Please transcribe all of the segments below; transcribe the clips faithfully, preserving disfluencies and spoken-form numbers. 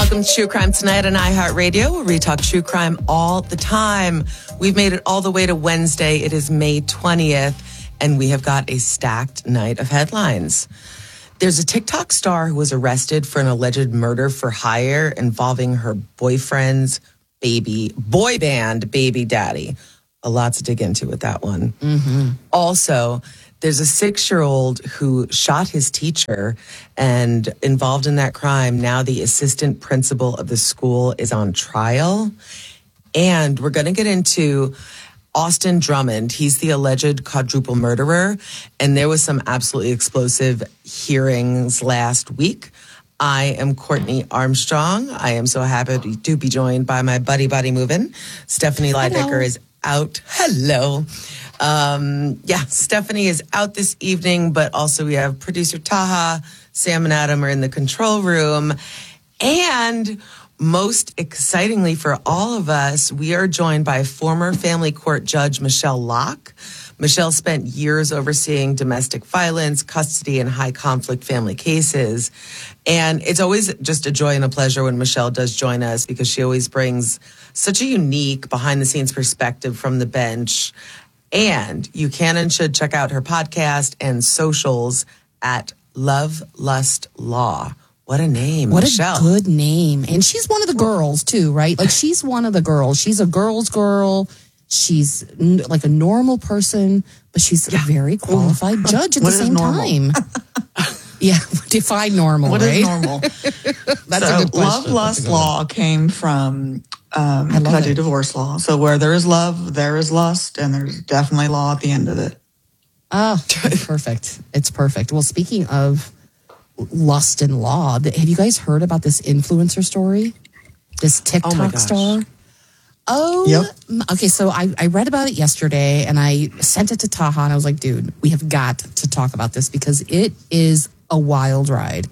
Welcome to True Crime Tonight on iHeartRadio, where we talk true crime all the time. We've made it all the way to Wednesday. It is May twentieth, and we have got a stacked night of headlines. There's a TikTok star who was arrested for an alleged murder for hire involving her boyfriend's baby, boy band baby daddy. A lot to dig into with that one. Mm-hmm. Also, there's a six-year-old who shot his teacher, and involved in that crime, now the assistant principal of the school is on trial. And we're going to get into Austin Drummond. He's the alleged quadruple murderer, and there was some absolutely explosive hearings last week. I am Courtney Armstrong. I am so happy to be joined by my buddy, buddy moving. Stephanie Leidecker is out. Hello. Um, yeah, Stephanie is out this evening, but also we have producer Taha, Sam and Adam are in the control room. And most excitingly for all of us, we are joined by former family court judge Michelle Locke. Michelle spent years overseeing domestic violence, custody, and high conflict family cases. And it's always just a joy and a pleasure when Michelle does join us, because she always brings such a unique behind the scenes perspective from the bench. And you can and should check out her podcast and socials at Love Lust Law. What a name, What Michelle. a good name. And she's one of the girls, too, right? Like, she's one of the girls. She's a girl's girl. She's n- like a normal person, but she's yeah. a very qualified Ooh. judge at what the same normal? time. Yeah, define normal, What right? is normal? That's so, a good question. Love Lust Law came from, um, I, I do divorce law. So where there is love, there is lust, and there's definitely law at the end of it. Oh, it's perfect. It's perfect. Well, speaking of lust and law, have you guys heard about this influencer story? This TikTok oh star? Oh, yep. Okay. So I, I read about it yesterday, and I sent it to Taha, and I was like, dude, we have got to talk about this because it is a wild ride.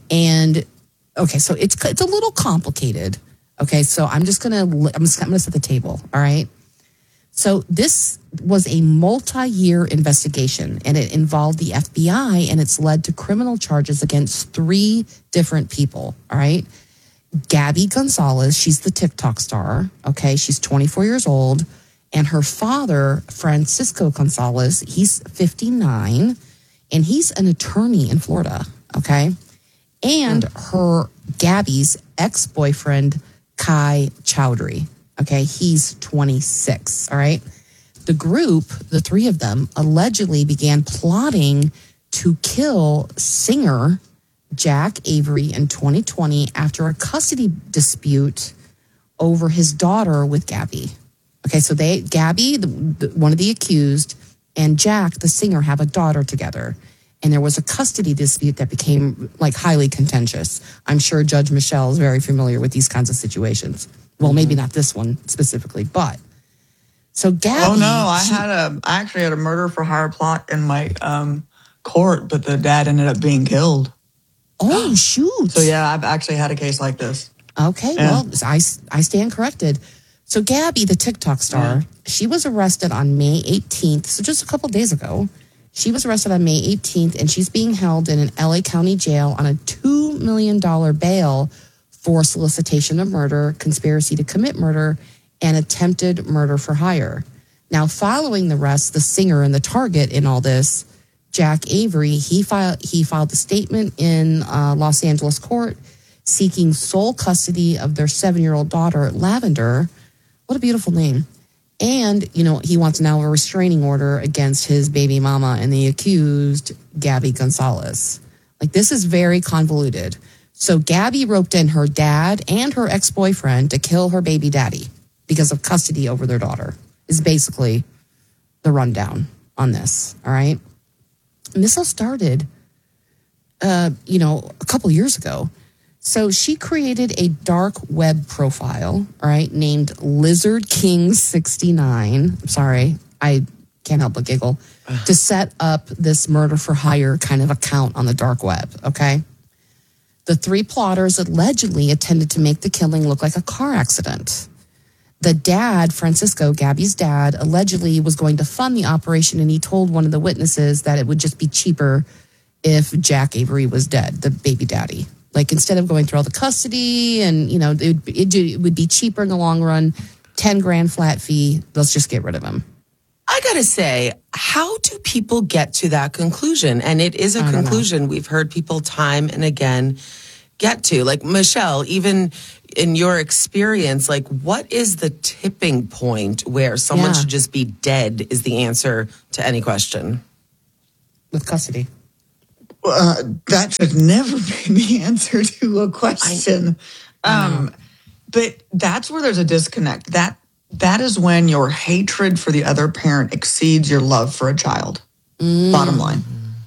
And okay, so it's it's a little complicated. Okay, so I'm just gonna I'm just I'm gonna set the table. All right. So this was a multi-year investigation, and it involved the F B I, and it's led to criminal charges against three different people. All right. Gabby Gonzalez, she's the TikTok star. Okay, she's twenty-four years old, and her father, Francisco Gonzalez, he's fifty-nine, and he's an attorney in Florida. Okay, and her Gabby's ex-boyfriend, Kai Chowdhury. Okay, he's twenty-six. All right, the group, the three of them, allegedly began plotting to kill singer Jack Avery in twenty twenty after a custody dispute over his daughter with Gabby. Okay, so they, Gabby, the, the, one of the accused, and Jack, the singer, have a daughter together. And there was a custody dispute that became like highly contentious. I'm sure Judge Michelle is very familiar with these kinds of situations. Well, mm-hmm. maybe not this one specifically, but so Gabby. Oh no, I she, had a, I actually had a murder for hire plot in my um, court, but the dad ended up being killed. Oh, shoot. So, yeah, I've actually had a case like this. Okay, yeah. well, I, I stand corrected. So, Gabby, the TikTok star, yeah. she was arrested on May eighteenth, so just a couple of days ago. She was arrested on May eighteenth, and she's being held in an L A County jail on a two million dollars bail for solicitation of murder, conspiracy to commit murder, and attempted murder for hire. Now, following the arrest, the singer and the target in all this, Jack Avery, he filed he filed a statement in uh, Los Angeles court seeking sole custody of their seven-year-old daughter, Lavender. What a beautiful name. And, you know, he wants now a restraining order against his baby mama and the accused, Gabby Gonzalez. Like, this is very convoluted. So Gabby roped in her dad and her ex-boyfriend to kill her baby daddy because of custody over their daughter, is basically the rundown on this, all right? And this all started, uh, you know, a couple years ago. So she created a dark web profile, all right, named Lizard King sixty-nine. I'm sorry, I can't help but giggle, to set up this murder for hire kind of account on the dark web, okay? The three plotters allegedly intended to make the killing look like a car accident. The dad, Francisco, Gabby's dad, allegedly was going to fund the operation, and he told one of the witnesses that it would just be cheaper if Jack Avery was dead, the baby daddy. Like instead of going through all the custody and, you know, it would, it, it would be cheaper in the long run, ten grand flat fee. Let's just get rid of him. I got to say, how do people get to that conclusion? And it is a conclusion we've heard people time and again get to. Like, Michelle, even in your experience, like, what is the tipping point where someone Yeah. should just be dead is the answer to any question? With custody. Uh, that should never be the answer to a question. Um, but that's where there's a disconnect. That that is when your hatred for the other parent exceeds your love for a child. Mm. Bottom line.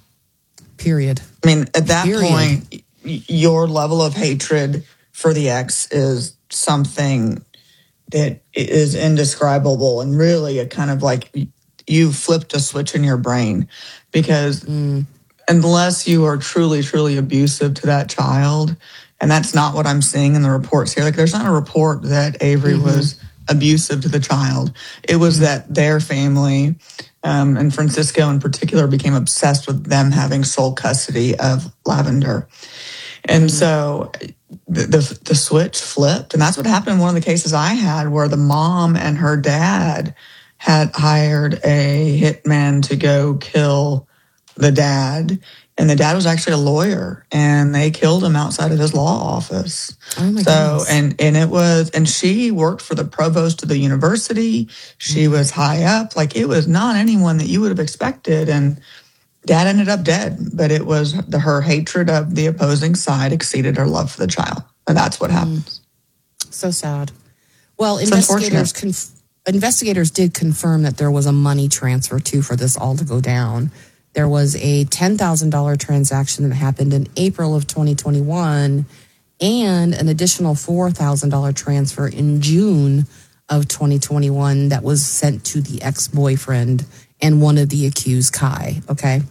Period. I mean, at that Period. point, y- your level of hatred for the ex is something that is indescribable and really a kind of like you flipped a switch in your brain because mm. unless you are truly, truly abusive to that child, and that's not what I'm seeing in the reports here. Like, there's not a report that Avery mm-hmm. was abusive to the child. It was mm-hmm. that their family, um, and Francisco in particular, became obsessed with them having sole custody of Lavender. And mm-hmm. so the, the the switch flipped. And that's what happened in one of the cases I had where the mom and her dad had hired a hitman to go kill the dad. And the dad was actually a lawyer, and they killed him outside of his law office. Oh my so, goodness. and and it was, and she worked for the provost of the university. She mm-hmm. was high up, like it was not anyone that you would have expected. And dad ended up dead, but it was the, her hatred of the opposing side exceeded her love for the child, and that's what happens. Mm. So sad. Well, It's investigators conf- investigators did confirm that there was a money transfer too for this all to go down. There was a ten thousand dollars transaction that happened in April of twenty twenty-one and an additional four thousand dollars transfer in June of twenty twenty-one that was sent to the ex-boyfriend and one of the accused, Kai, okay?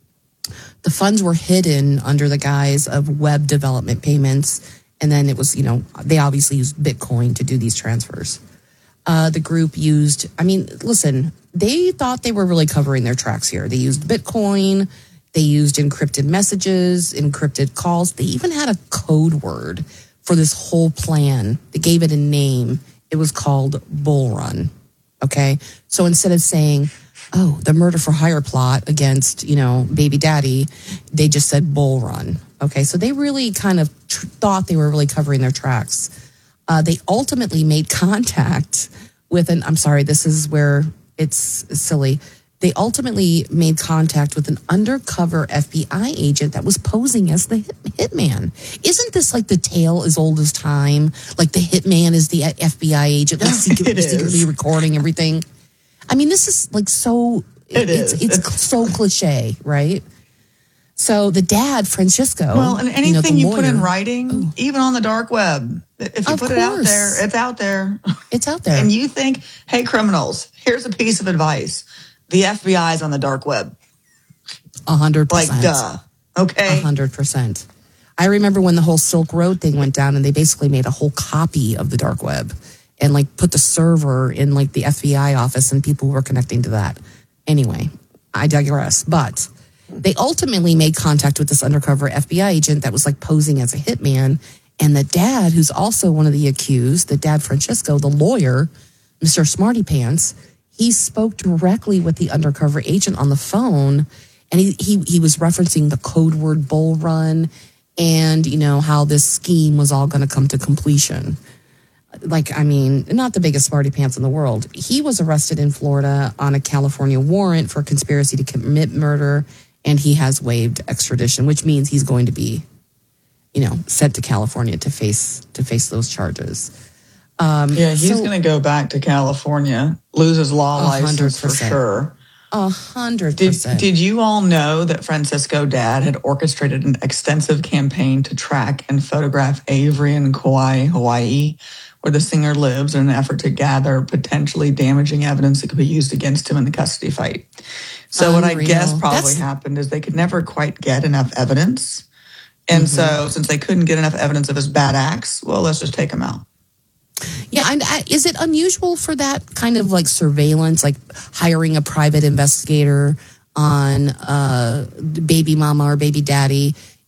The funds were hidden under the guise of web development payments, and then it was, you know, they obviously used Bitcoin to do these transfers. Uh, the group used, I mean, listen, they thought they were really covering their tracks here. They used Bitcoin. They used encrypted messages, encrypted calls. They even had a code word for this whole plan. They gave it a name. It was called Bull Run. Okay. So instead of saying, oh, the murder for hire plot against, you know, baby daddy, they just said Bull Run. Okay. So they really kind of tr- thought they were really covering their tracks. Uh, they ultimately made contact with an, I'm sorry, this is where it's silly. They ultimately made contact with an undercover F B I agent that was posing as the hit, hitman. Isn't this like the tale as old as time? Like the hitman is the F B I agent, like secretly, secretly recording everything. I mean, this is like so, it it's, is. it's it's so cliche, right? So the dad, Francisco. Well, and anything you, know, you put in lawyer, writing, oh. even on the dark web, if you of put course. it out there, it's out there. It's out there. And you think, hey, criminals, here's a piece of advice. The F B I is on the dark web. A hundred percent. Like, duh. Okay. A hundred percent. I remember when the whole Silk Road thing went down and they basically made a whole copy of the dark web and like put the server in like the F B I office and people were connecting to that. Anyway, I digress. But they ultimately made contact with this undercover F B I agent that was like posing as a hitman. And the dad, who's also one of the accused, the dad Francisco, the lawyer, Mister Smarty Pants, he spoke directly with the undercover agent on the phone. And he, he, he was referencing the code word Bull Run and, you know, how this scheme was all going to come to completion. Like, I mean, not the biggest smarty pants in the world. He was arrested in Florida on a California warrant for conspiracy to commit murder, and he has waived extradition, which means he's going to be, you know, sent to California to face to face those charges. Um, yeah, he's so, going to go back to California, lose his law license for sure. A hundred did, percent. Did you all know that Francisco Dad had orchestrated an extensive campaign to track and photograph Avery in Kauai, Hawaii, where the singer lives, in an effort to gather potentially damaging evidence that could be used against him in the custody fight? So Unreal. What I guess probably That's... happened is they could never quite get enough evidence. And mm-hmm. so since they couldn't get enough evidence of his bad acts, well, let's just take him out. Yeah, and uh, is it unusual for that kind of like surveillance, like hiring a private investigator on uh, baby mama or baby daddy?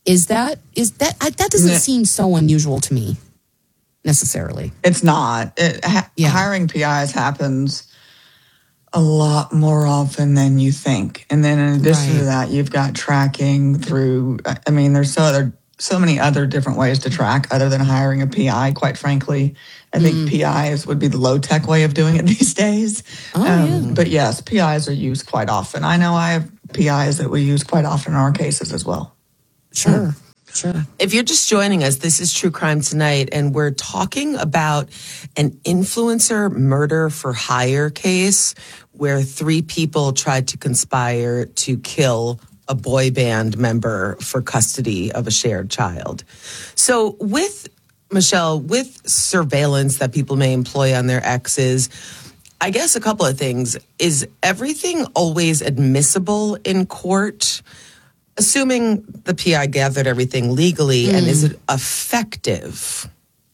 Is that is that I, that doesn't Ne- seem so unusual to me necessarily? It's not. It, ha- Yeah. Hiring P Is happens a lot more often than you think. And then in addition Right. to that, you've got tracking through, I mean, there's so other so many other different ways to track other than hiring a P I, quite frankly. I think Mm. P Is would be the low-tech way of doing it these days. Oh, yeah. But yes, P Is are used quite often. I know I have P Is that we use quite often in our cases as well. Sure, sure. If you're just joining us, this is True Crime Tonight, and we're talking about an influencer murder for hire case where three people tried to conspire to kill a boy band member for custody of a shared child. So with, Michelle, with surveillance that people may employ on their exes, I guess a couple of things. Is everything always admissible in court? Assuming the P I gathered everything legally, and is it effective?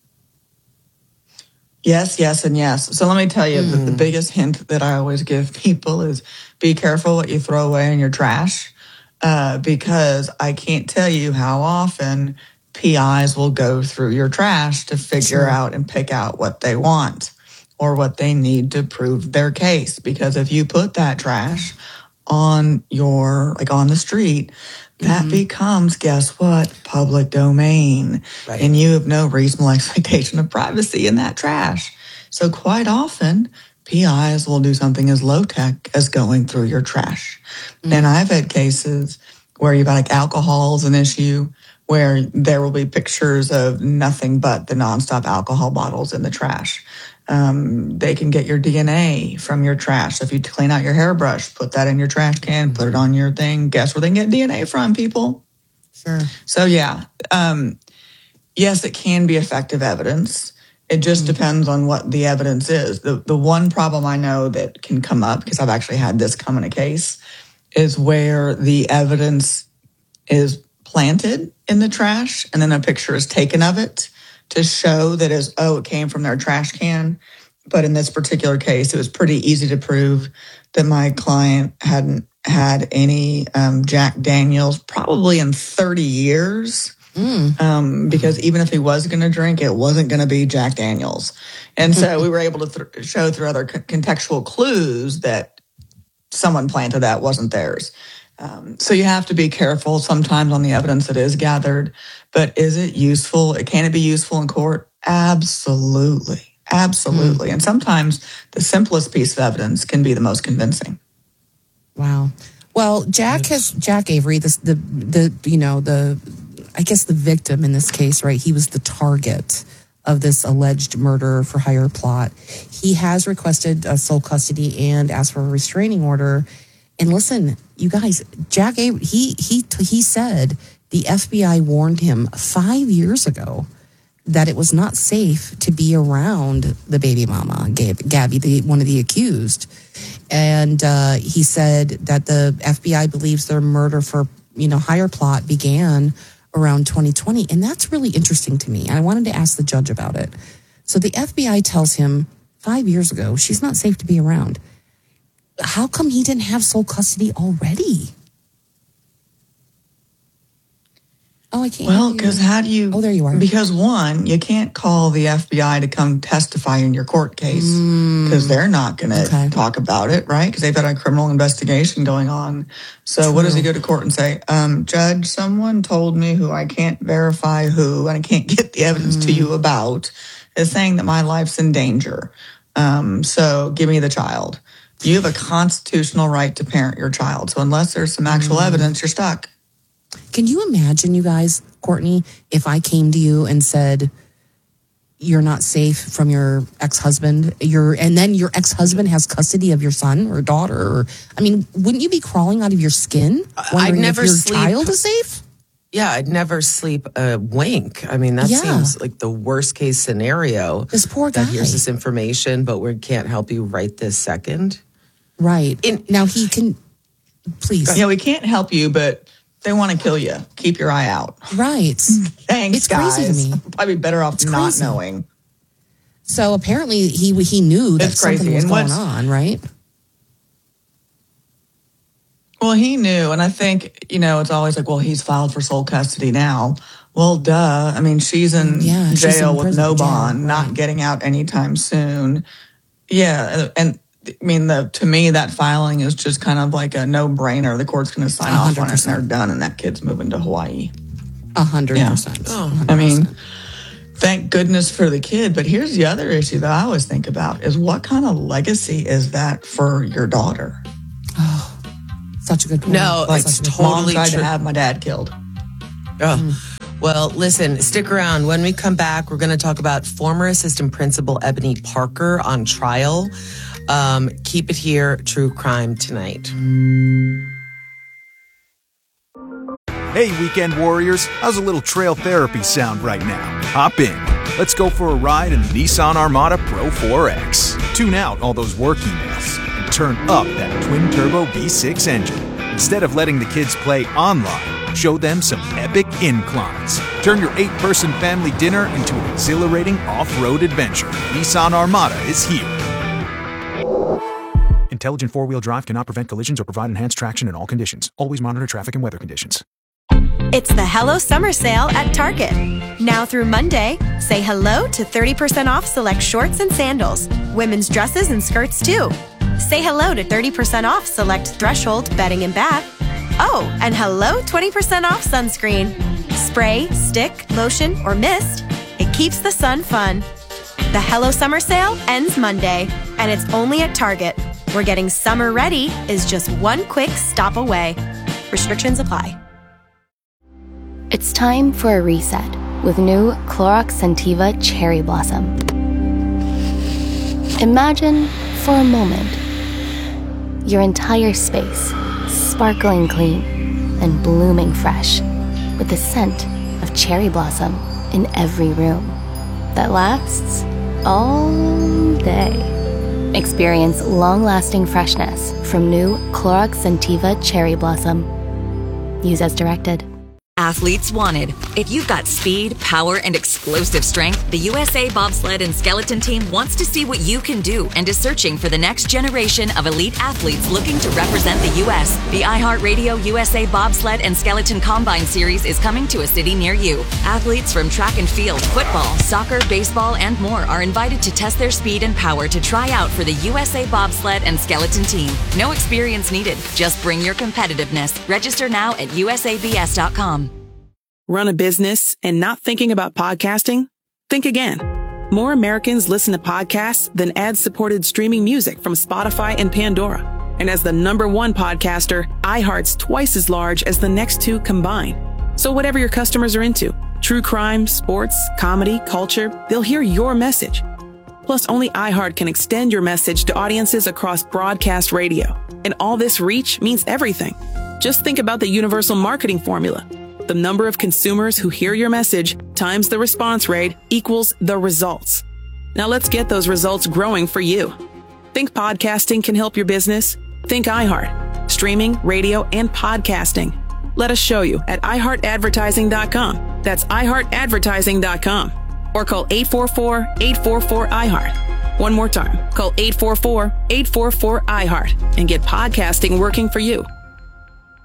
Yes, yes, and yes. So let me tell you, the, the biggest hint that I always give people is be careful what you throw away in your trash, uh, because I can't tell you how often P Is will go through your trash to figure Sure. out and pick out what they want or what they need to prove their case. Because if you put that trash on your, like on the street, that becomes, guess what? Public domain. Right. And you have no reasonable expectation of privacy in that trash. So quite often, P Is will do something as low tech as going through your trash. And I've had cases where you've got like alcohol is an issue, where there will be pictures of nothing but the nonstop alcohol bottles in the trash. Um, they can get your D N A from your trash. So if you clean out your hairbrush, put that in your trash can, put it on your thing. Guess where they can get D N A from, people? Sure. So yeah, um, yes, it can be effective evidence. It just depends on what the evidence is. The the one problem I know that can come up, because I've actually had this come in a case, is where the evidence is planted in the trash and then a picture is taken of it to show that is, oh, it came from their trash can. But in this particular case, it was pretty easy to prove that my client hadn't had any um, Jack Daniels probably in thirty years. Mm. Um, because even if he was going to drink, it wasn't going to be Jack Daniels. And so we were able to th- show through other c- contextual clues that someone planted that wasn't theirs. Um, so you have to be careful sometimes on the evidence that is gathered. But is it useful? Can it be useful in court? Absolutely. Absolutely. And sometimes the simplest piece of evidence can be the most convincing. Wow. Well, Jack has Jack Avery, this the the you know the I guess the victim in this case, right? He was the target of this alleged murder for hire plot. He has requested uh, sole custody and asked for a restraining order. And listen, you guys, Jack Avery, he he he said the F B I warned him five years ago that it was not safe to be around the baby mama, Gab- Gabby, the one of the accused. And uh, he said that the F B I believes their murder for, you know, hire plot began around twenty twenty. And that's really interesting to me. I wanted to ask the judge about it. So the F B I tells him five years ago, she's not safe to be around. How come he didn't have sole custody already? Oh, I can't. Well, hear you. because how do you? Oh, there you are. Because one, you can't call the F B I to come testify in your court case because they're not going to Okay. talk about it, right? Because they've got a criminal investigation going on. So what does he go to court and say? Um, Judge, someone told me who I can't verify who, and I can't get the evidence to you about, is saying that my life's in danger. Um, so give me the child. You have a constitutional right to parent your child. So unless there's some actual evidence, you're stuck. Can you imagine, you guys, Courtney, if I came to you and said, you're not safe from your ex-husband, your, and then your ex-husband has custody of your son or daughter? Or, I mean, wouldn't you be crawling out of your skin wondering never if your sleep- child is safe? Yeah, I'd never sleep a wink. I mean, that Yeah. seems like the worst case scenario. This poor guy. That here's this information, but we can't help you right this second. Right. In- now he can, please. Yeah, we can't help you, but they want to kill you. Keep your eye out. Right. Thanks, It's guys. crazy to me. Probably better off It's not crazy. knowing. So apparently he he knew that It's crazy. something was And going what's- on, right? Well, he knew. And I think, you know, it's always like, well, he's filed for sole custody now. Well, duh. I mean, she's in yeah, jail she's in with prison, no jail, bond, right. not getting out anytime soon. Yeah. And I mean, the to me, that filing is just kind of like a no-brainer. The court's going to sign off on it and they're done, and that kid's moving to Hawaii. A hundred percent. I mean, thank goodness for the kid. But here's the other issue that I always think about is what kind of legacy is that for your daughter? Oh, such a good point. No, Like, it's mom totally tried true. to have my dad killed. Oh. Well, listen, stick around. When we come back, we're going to talk about former assistant principal Ebony Parker on trial. Um, keep it here, True Crime Tonight. Hey, weekend warriors, how's a little trail therapy sound right now? Hop in. Let's go for a ride in the Nissan Armada Pro four X. Tune out all those work emails and turn up that twin-turbo V six engine. Instead of letting the kids play online, show them some epic inclines. Turn your eight-person family dinner into an exhilarating off-road adventure. Nissan Armada is here. Intelligent four-wheel drive cannot prevent collisions or provide enhanced traction in all conditions. Always monitor traffic and weather conditions. It's the Hello Summer Sale at Target. Now through Monday, say hello to thirty percent off select shorts and sandals, women's dresses and skirts too. Say hello to thirty percent off select Threshold bedding and bath. Oh, and hello twenty percent off sunscreen. Spray, stick, lotion, or mist. It keeps the sun fun. The Hello Summer Sale ends Monday, and it's only at Target, where getting summer ready is just one quick stop away. Restrictions apply. It's time for a reset with new Clorox Scentiva Cherry Blossom. Imagine, for a moment, your entire space sparkling clean and blooming fresh with the scent of cherry blossom in every room that lasts all day. Experience long-lasting freshness from new Clorox Scentiva Cherry Blossom. Use as directed. Athletes wanted. If you've got speed, power, and explosive strength, the U S A Bobsled and Skeleton Team wants to see what you can do and is searching for the next generation of elite athletes looking to represent the U S The iHeartRadio U S A Bobsled and Skeleton Combine Series is coming to a city near you. Athletes from track and field, football, soccer, baseball, and more are invited to test their speed and power to try out for the U S A Bobsled and Skeleton Team. No experience needed. Just bring your competitiveness. Register now at U S A B S dot com. Run a business and not thinking about podcasting? Think again. More Americans listen to podcasts than ad-supported streaming music from Spotify and Pandora. And as the number one podcaster, iHeart's twice as large as the next two combined. So whatever your customers are into, true crime, sports, comedy, culture, they'll hear your message. Plus, only iHeart can extend your message to audiences across broadcast radio. And all this reach means everything. Just think about the universal marketing formula. The number of consumers who hear your message times the response rate equals the results. Now let's get those results growing for you. Think podcasting can help your business? Think iHeart. Streaming, radio, and podcasting. Let us show you at i heart advertising dot com. That's i heart advertising dot com. Or call eight four four, eight four four, I heart. One more time. Call eight four four, eight four four, I heart and get podcasting working for you.